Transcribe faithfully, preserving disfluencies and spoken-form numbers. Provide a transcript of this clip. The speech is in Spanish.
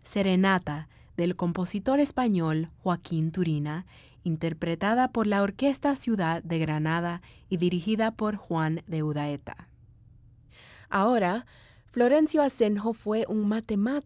Serenata, del compositor español Joaquín Turina, interpretada por la Orquesta Ciudad de Granada y dirigida por Juan de Udaeta. Ahora, Florencio Asenjo fue un matemático